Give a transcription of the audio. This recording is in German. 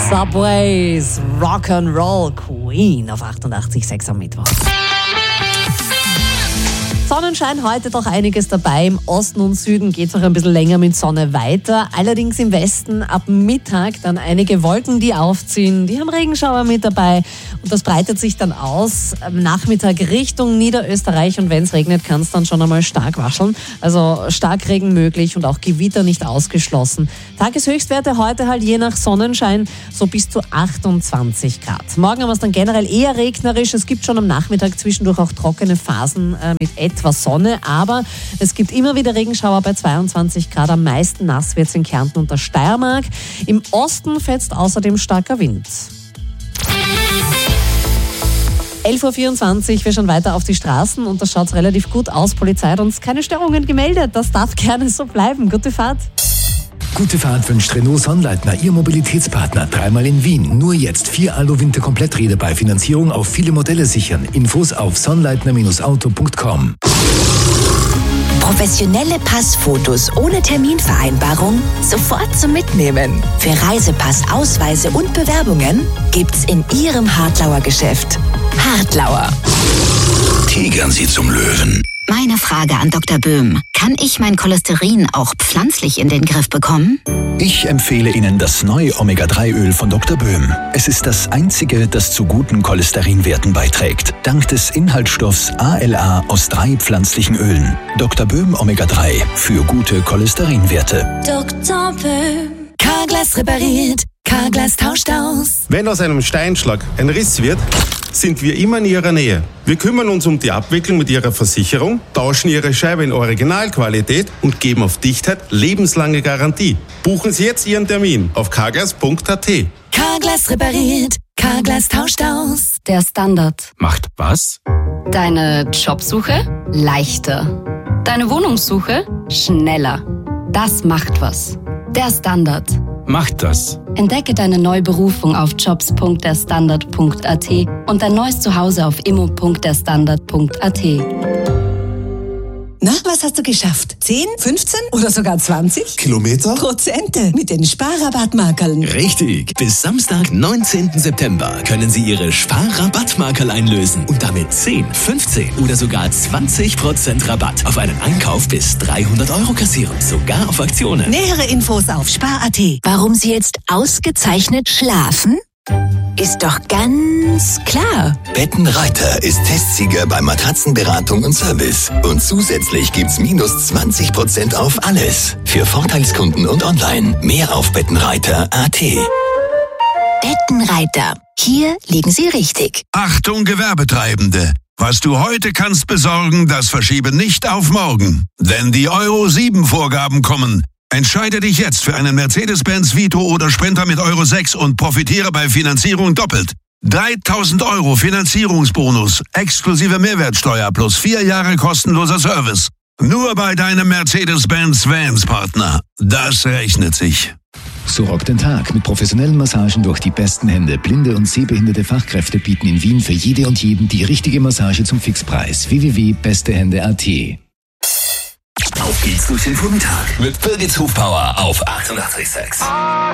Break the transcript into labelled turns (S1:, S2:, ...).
S1: Subways, Rock'n'Roll Queen auf 88,6 am Mittwoch. Sonnenschein, heute doch einiges dabei. Im Osten und Süden geht es auch ein bisschen länger mit Sonne weiter. Allerdings im Westen ab Mittag dann einige Wolken, die aufziehen. Die haben Regenschauer mit dabei und das breitet sich dann aus. Am Nachmittag Richtung Niederösterreich und wenn es regnet, kann es dann schon einmal stark wascheln. Also Starkregen möglich und auch Gewitter nicht ausgeschlossen. Tageshöchstwerte heute halt je nach Sonnenschein so bis zu 28 Grad. Morgen haben wir es dann generell eher regnerisch. Es gibt schon am Nachmittag zwischendurch auch trockene Phasen mit etwas Sonne, aber es gibt immer wieder Regenschauer bei 22 Grad. Am meisten nass wird es in Kärnten und der Steiermark. Im Osten fetzt außerdem starker Wind. 11.24 Uhr, wir schauen weiter auf die Straßen und das schaut relativ gut aus. Polizei hat uns keine Störungen gemeldet. Das darf gerne so bleiben. Gute Fahrt.
S2: Gute Fahrt wünscht Renault Sonnleitner, Ihr Mobilitätspartner. Dreimal in Wien. Nur jetzt 4 Alu-Winter-Kompletträder bei Finanzierung auf viele Modelle sichern. Infos auf sonnleitner-auto.com.
S3: Professionelle Passfotos ohne Terminvereinbarung sofort zum Mitnehmen. Für Reisepass, Ausweise und Bewerbungen gibt's in Ihrem Hartlauer Geschäft. Hartlauer.
S4: Tigern Sie zum Löwen.
S3: Meine Frage an Dr. Böhm. Kann ich mein Cholesterin auch pflanzlich in den Griff bekommen?
S4: Ich empfehle Ihnen das neue Omega-3-Öl von Dr. Böhm. Es ist das einzige, das zu guten Cholesterinwerten beiträgt. Dank des Inhaltsstoffs ALA aus 3 pflanzlichen Ölen. Dr. Böhm Omega-3 für gute Cholesterinwerte.
S3: Dr. Böhm. Carglass repariert. Carglass tauscht aus.
S5: Wenn aus einem Steinschlag ein Riss wird, sind wir immer in Ihrer Nähe. Wir kümmern uns um die Abwicklung mit Ihrer Versicherung, tauschen Ihre Scheibe in Originalqualität und geben auf Dichtheit lebenslange Garantie. Buchen Sie jetzt Ihren Termin auf carglass.at.
S3: Carglass repariert. Carglass tauscht aus. Der Standard.
S2: Macht was?
S6: Deine Jobsuche leichter. Deine Wohnungssuche schneller. Das macht was. Der Standard.
S2: Macht das.
S6: Entdecke deine neue Berufung auf jobs.derstandard.at und dein neues Zuhause auf immo.derstandard.at.
S7: Na, was hast du geschafft? 10, 15 oder sogar 20?
S8: Kilometer?
S7: Prozente mit den Sparrabattmarkerln.
S8: Richtig. Bis Samstag, 19. September können Sie Ihre Sparrabattmarkerl einlösen und damit 10, 15 oder sogar 20% Rabatt auf einen Einkauf bis 300 € kassieren. Sogar auf Aktionen.
S7: Nähere Infos auf spar.at.
S3: Warum Sie jetzt ausgezeichnet schlafen? Ist doch ganz klar.
S4: Bettenreiter ist Testsieger bei Matratzenberatung und Service. Und zusätzlich gibt's minus 20% auf alles. Für Vorteilskunden und online. Mehr auf bettenreiter.at.
S3: Bettenreiter. Hier liegen Sie richtig.
S9: Achtung Gewerbetreibende! Was du heute kannst besorgen, das verschiebe nicht auf morgen. Denn die Euro 7 Vorgaben kommen. Entscheide dich jetzt für einen Mercedes-Benz Vito oder Sprinter mit Euro 6 und profitiere bei Finanzierung doppelt. 3.000 € Finanzierungsbonus, exklusive Mehrwertsteuer plus 4 Jahre kostenloser Service. Nur bei deinem Mercedes-Benz Vans-Partner. Das rechnet sich.
S2: So rockt den Tag mit professionellen Massagen durch die besten Hände. Blinde und sehbehinderte Fachkräfte bieten in Wien für jede und jeden die richtige Massage zum Fixpreis. www.bestehände.at.
S8: Auf geht's durch den Vormittag mit Birgit Hofbauer auf 88,6.